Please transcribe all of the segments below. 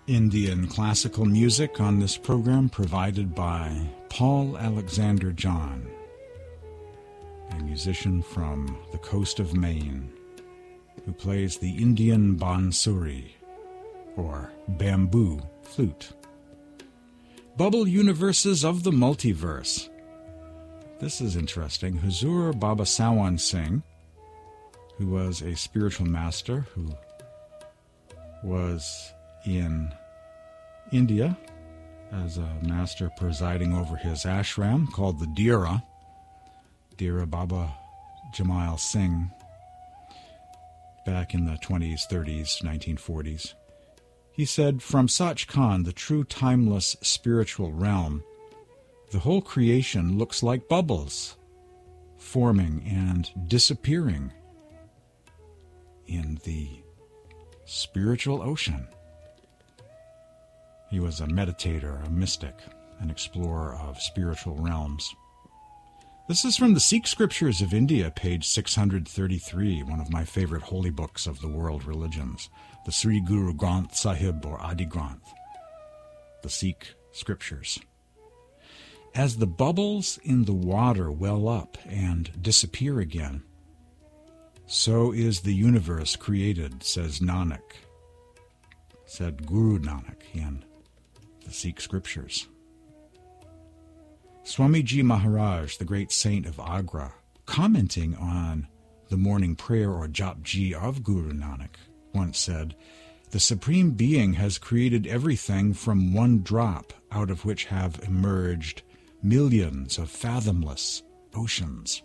Indian classical music on this program provided by Paul Alexander John, a musician from the coast of Maine who plays the Indian bansuri, or bamboo flute. Bubble Universes of the Multiverse. This is interesting. Huzur Baba Sawan Singh, who was a spiritual master who was in India as a master presiding over his ashram called the Dera Baba Jamal Singh, back in the 20s, 30s, 1940s. He said, from Sachkhand, the true timeless spiritual realm, the whole creation looks like bubbles, forming and disappearing in the spiritual ocean. He was a meditator, a mystic, an explorer of spiritual realms. This is from the Sikh Scriptures of India, page 633, one of my favorite holy books of the world religions, the Sri Guru Granth Sahib, or Adi Granth, the Sikh Scriptures. As the bubbles in the water well up and disappear again, so is the universe created, says Nanak, said Guru Nanak in the Sikh Scriptures. Swamiji Maharaj, the great saint of Agra, commenting on the morning prayer or Japji of Guru Nanak, once said, the Supreme Being has created everything from one drop, out of which have emerged millions of fathomless oceans.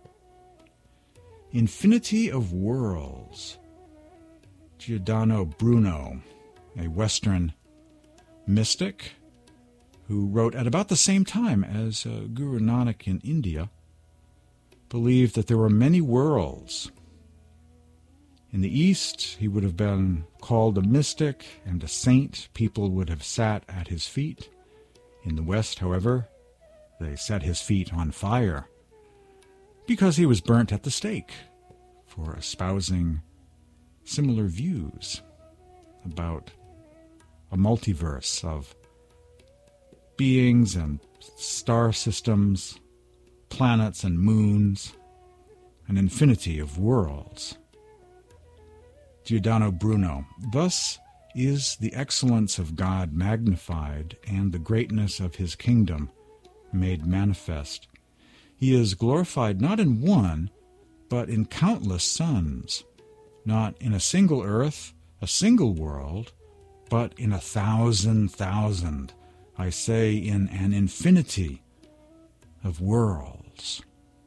Infinity of Worlds. Giordano Bruno, a Western mystic who wrote at about the same time as Guru Nanak in India, believed that there were many worlds. In the East, he would have been called a mystic and a saint. People would have sat at his feet. In the West, however, they set his feet on fire because he was burnt at the stake for espousing similar views about a multiverse of beings and star systems, planets and moons, an infinity of worlds. Giordano Bruno, thus is the excellence of God magnified and the greatness of his kingdom made manifest. He is glorified not in one, but in countless suns, not in a single earth, a single world, but in 1,000,000, I say in an infinity of worlds.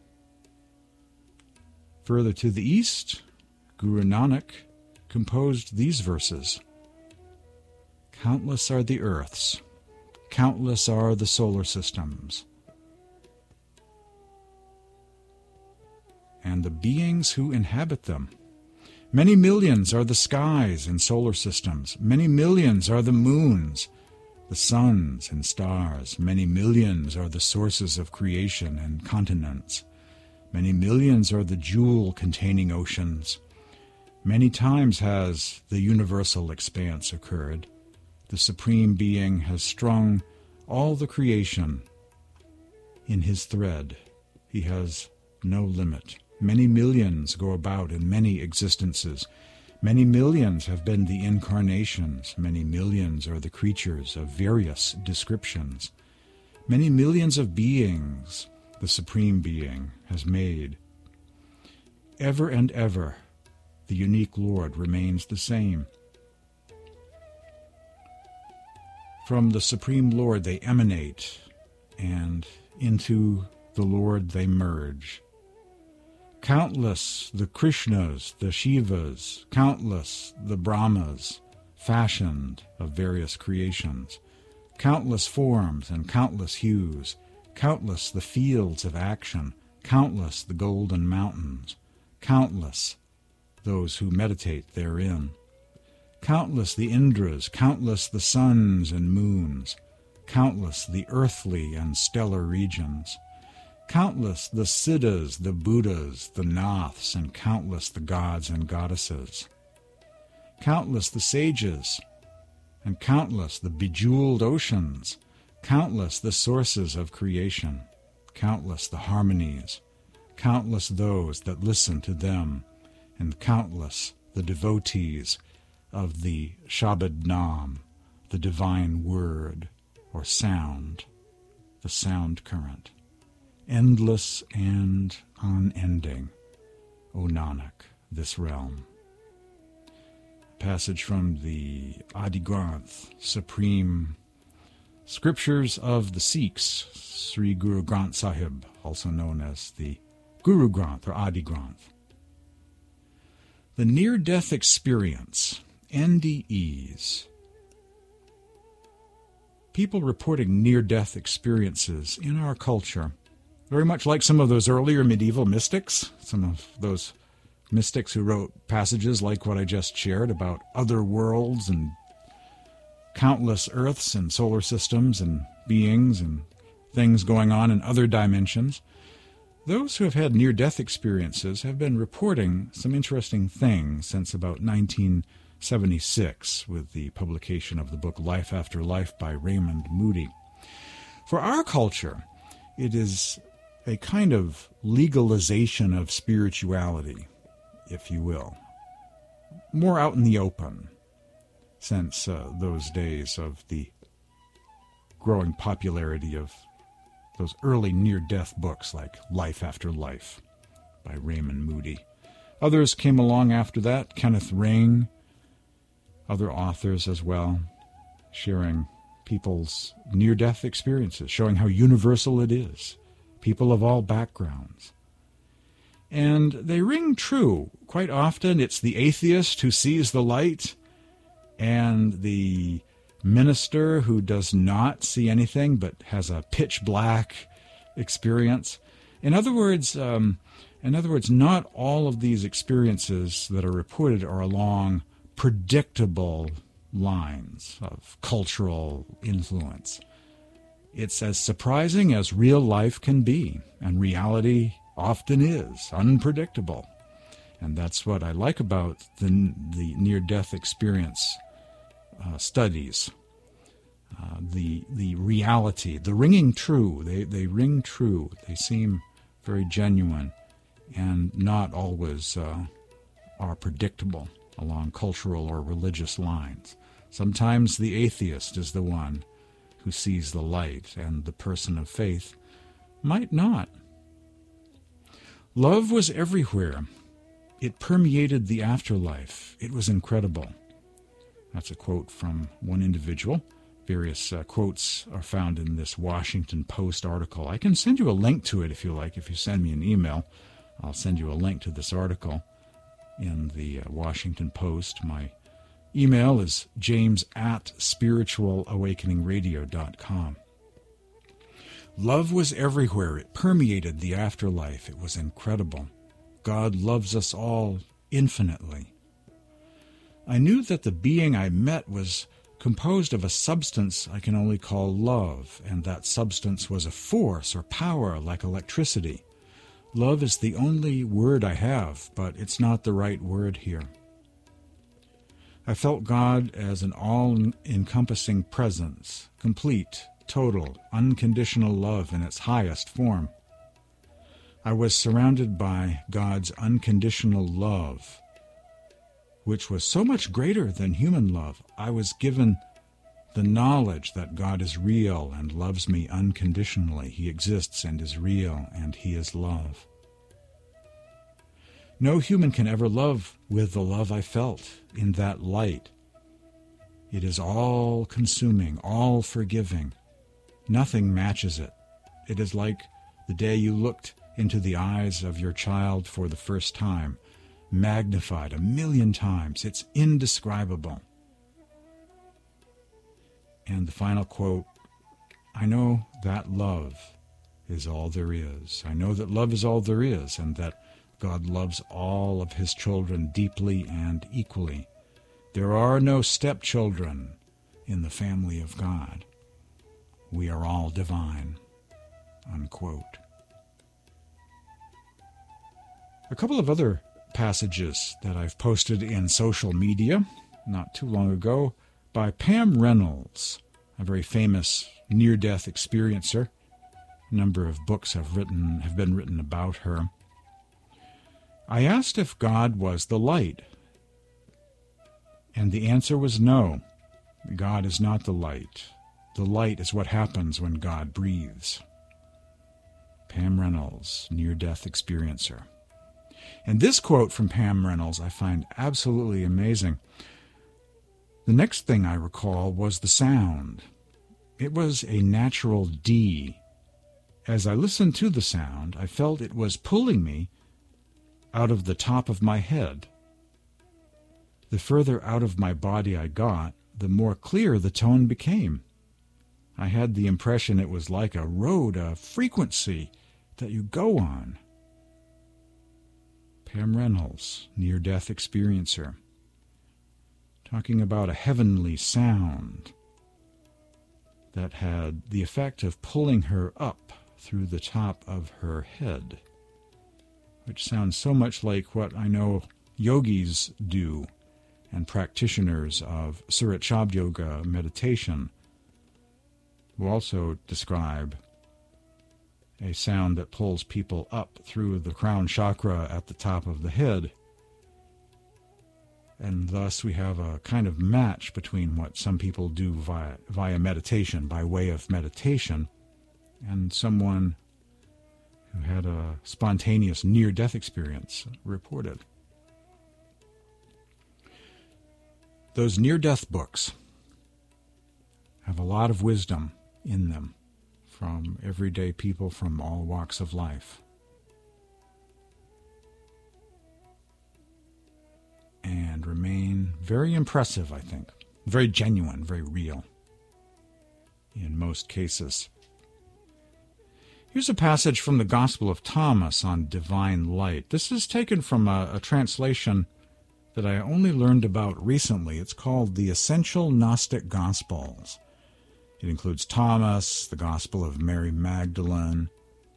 Further to the east, Guru Nanak composed these verses. Countless are the earths, countless are the solar systems, and the beings who inhabit them. Many millions are the skies and solar systems. Many millions are the moons, the suns and stars. Many millions are the sources of creation and continents. Many millions are the jewel-containing oceans. Many times has the universal expanse occurred. The Supreme Being has strung all the creation in his thread. He has no limit. Many millions go about in many existences. Many millions have been the incarnations. Many millions are the creatures of various descriptions. Many millions of beings the Supreme Being has made. Ever and ever, the unique Lord remains the same. From the Supreme Lord they emanate, and into the Lord they merge. Countless the Krishnas, the Shivas, countless the Brahmas, fashioned of various creations, countless forms and countless hues, countless the fields of action, countless the golden mountains, countless those who meditate therein, countless the Indras, countless the suns and moons, countless the earthly and stellar regions, countless the Siddhas, the Buddhas, the Naths, and countless the gods and goddesses, countless the sages, and countless the bejeweled oceans, countless the sources of creation, countless the harmonies, countless those that listen to them, and countless the devotees of the Shabad Nam, the divine word or sound, the sound current, endless and unending, O Nanak, this realm. Passage from the Adi Granth, Supreme Scriptures of the Sikhs, Sri Guru Granth Sahib, also known as the Guru Granth or Adi Granth. The near-death experience, NDEs. People reporting near-death experiences in our culture, very much like some of those earlier medieval mystics, some of those mystics who wrote passages like what I just shared about other worlds and countless Earths and solar systems and beings and things going on in other dimensions. Those who have had near-death experiences have been reporting some interesting things since about 1976 with the publication of the book Life After Life by Raymond Moody. For our culture, it is a kind of legalization of spirituality, if you will, more out in the open since those days of the growing popularity of those early near-death books like Life After Life by Raymond Moody. Others came along after that, Kenneth Ring, other authors as well, sharing people's near-death experiences, showing how universal it is, people of all backgrounds. And they ring true. Quite often it's the atheist who sees the light and the minister who does not see anything but has a pitch black experience. In other words, not all of these experiences that are reported are along predictable lines of cultural influence. It's as surprising as real life can be, and reality often is unpredictable. And that's what I like about the near-death experience studies. The reality, the ringing true, they ring true. They seem very genuine and not always are predictable along cultural or religious lines. Sometimes the atheist is the one who sees the light, and the person of faith might not. Love was everywhere. It permeated the afterlife. It was incredible. That's a quote from one individual. Various quotes are found in this Washington Post article. I can send you a link to it if you like. If you send me an email, I'll send you a link to this article in the Washington Post. My email is james@spiritualawakeningradio.com. Love was everywhere. It permeated the afterlife. It was incredible. God loves us all infinitely. I knew that the being I met was composed of a substance I can only call love, and that substance was a force or power like electricity. Love is the only word I have, but it's not the right word here. I felt God as an all-encompassing presence, complete, total, unconditional love in its highest form. I was surrounded by God's unconditional love, which was so much greater than human love. I was given the knowledge that God is real and loves me unconditionally. He exists and is real, and He is love. No human can ever love with the love I felt in that light. It is all-consuming, all-forgiving. Nothing matches it. It is like the day you looked into the eyes of your child for the first time, magnified 1,000,000 times. It's indescribable. And the final quote, I know that love is all there is. I know that love is all there is, and that God loves all of His children deeply and equally. There are no stepchildren in the family of God. We are all divine. Unquote. A couple of other passages that I've posted in social media not too long ago by Pam Reynolds, a very famous near-death experiencer. A number of books have been written about her. I asked if God was the light, and the answer was no. God is not the light. The light is what happens when God breathes. Pam Reynolds, near-death experiencer. And this quote from Pam Reynolds I find absolutely amazing. The next thing I recall was the sound. It was a natural D. As I listened to the sound, I felt it was pulling me out of the top of my head. The further out of my body I got, the more clear the tone became. I had the impression it was like a road, a frequency that you go on. Pam Reynolds, near-death experiencer, talking about a heavenly sound that had the effect of pulling her up through the top of her head, which sounds so much like what I know yogis do and practitioners of Surat Shabd Yoga meditation, who also describe a sound that pulls people up through the crown chakra at the top of the head. And thus we have a kind of match between what some people do via meditation, by way of meditation, and someone who had a spontaneous near-death experience reported. Those near-death books have a lot of wisdom in them from everyday people from all walks of life. And remain very impressive, I think. Very genuine, very real in most cases. Here's a passage from the Gospel of Thomas on divine light. This is taken from a translation that I only learned about recently. It's called the Essential Gnostic Gospels. It includes Thomas, the Gospel of Mary Magdalene,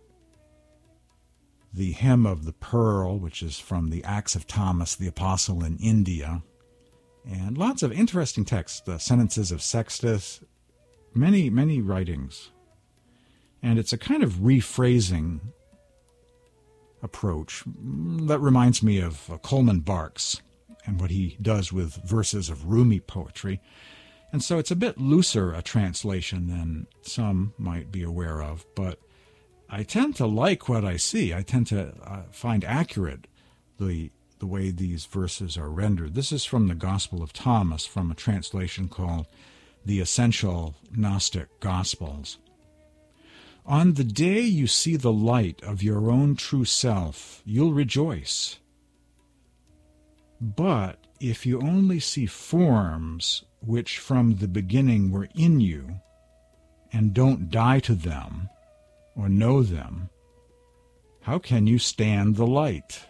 the Hymn of the Pearl, which is from the Acts of Thomas the Apostle in India, and lots of interesting texts, the Sentences of Sextus, many writings. And it's a kind of rephrasing approach that reminds me of Coleman Barks and what he does with verses of Rumi poetry. And so it's a bit looser a translation than some might be aware of, but I tend to like what I see. I tend to find accurate the way these verses are rendered. This is from the Gospel of Thomas, from a translation called the Essential Gnostic Gospels. On the day you see the light of your own true self, you'll rejoice. But if you only see forms which from the beginning were in you, and don't die to them, or know them, how can you stand the light?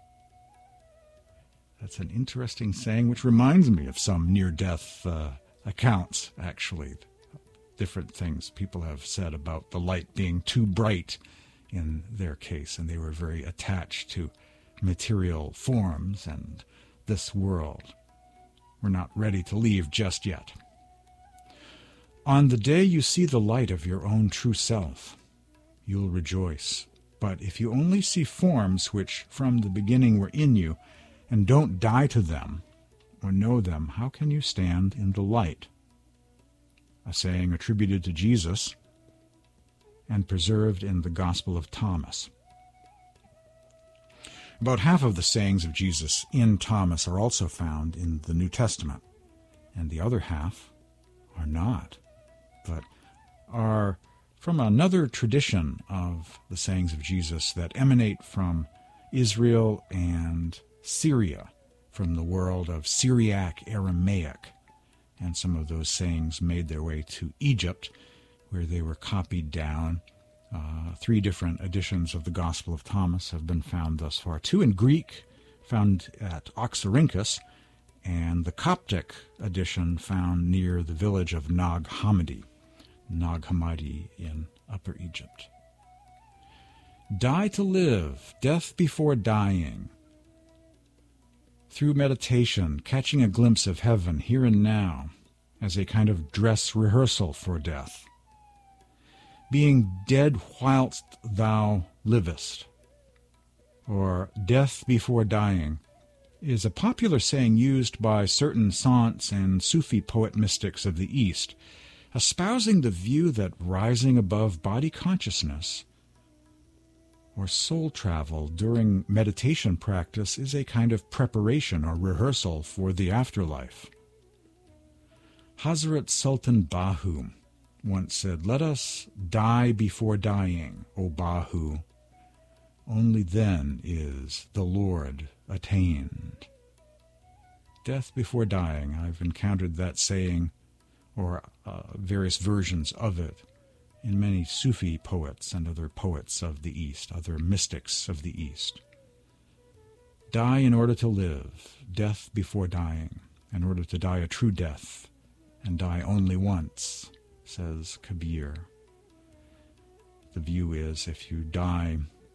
That's an interesting saying, which reminds me of some near-death accounts, actually. Different things people have said about the light being too bright in their case, and they were very attached to material forms and this world. We're not ready to leave just yet. On the day you see the light of your own true self, you'll rejoice. But if you only see forms which from the beginning were in you, and don't die to them, or know them, how can you stand in the light? A saying attributed to Jesus and preserved in the Gospel of Thomas. About half of the sayings of Jesus in Thomas are also found in the New Testament, and the other half are not, but are from another tradition of the sayings of Jesus that emanate from Israel and Syria, from the world of Syriac Aramaic. And some of those sayings made their way to Egypt, where they were copied down. 3 different editions of the Gospel of Thomas have been found thus far. 2 in Greek, found at Oxyrhynchus, and the Coptic edition found near the village of Nag Hammadi in Upper Egypt. Die to live, death before dying. Through meditation, catching a glimpse of heaven here and now, as a kind of dress rehearsal for death. Being dead whilst thou livest, or death before dying, is a popular saying used by certain saints and Sufi poet mystics of the East, espousing the view that rising above body consciousness or soul travel during meditation practice is a kind of preparation or rehearsal for the afterlife. Hazrat Sultan Bahu once said, "Let us die before dying, O Bahu. Only then is the Lord attained." Death before dying. I've encountered that saying, or various versions of it, in many Sufi poets and other poets of the East, other mystics of the East. Die in order to live, death before dying, in order to die a true death, and die only once, says Kabir. The view is, if you die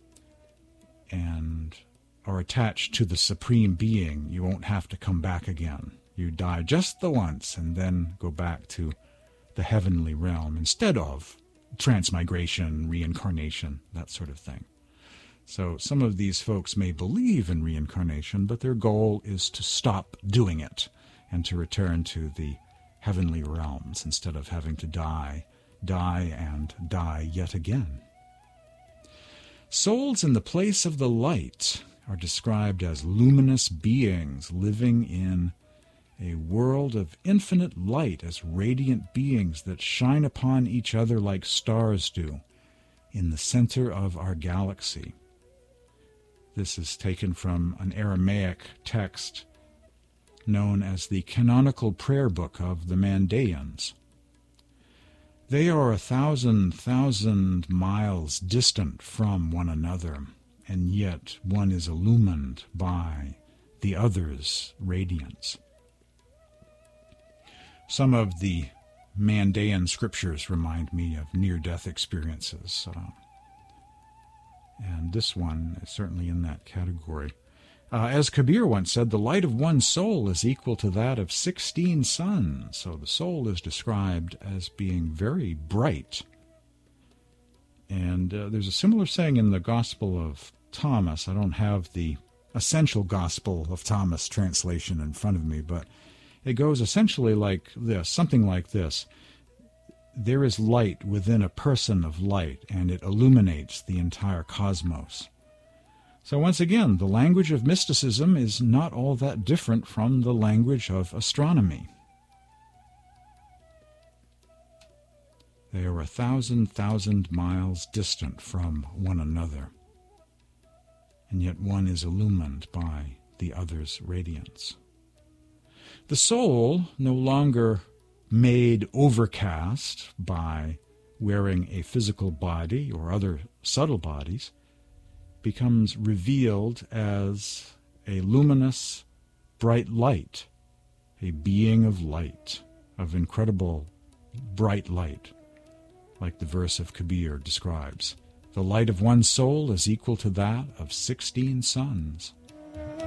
and are attached to the Supreme Being, you won't have to come back again. You die just the once and then go back to the heavenly realm instead of transmigration, reincarnation, that sort of thing. So some of these folks may believe in reincarnation, but their goal is to stop doing it and to return to the heavenly realms instead of having to die and die yet again. Souls in the place of the light are described as luminous beings living in a world of infinite light, as radiant beings that shine upon each other like stars do in the center of our galaxy. This is taken from an Aramaic text known as the Canonical Prayer Book of the Mandaeans. They are 1,000 miles distant from one another, and yet one is illumined by the other's radiance. Some of the Mandaean scriptures remind me of near-death experiences, and this one is certainly in that category. As Kabir once said, the light of one soul is equal to that of 16 suns. So the soul is described as being very bright. And there's a similar saying in the Gospel of Thomas. I don't have the essential Gospel of Thomas translation in front of me, but it goes essentially like this, something like this. There is light within a person of light, and it illuminates the entire cosmos. So once again, the language of mysticism is not all that different from the language of astronomy. They are 1,000 miles distant from one another, and yet one is illumined by the other's radiance. The soul, no longer made overcast by wearing a physical body or other subtle bodies, becomes revealed as a luminous, bright light, a being of light, of incredible bright light, like the verse of Kabir describes. The light of one soul is equal to that of 16 suns.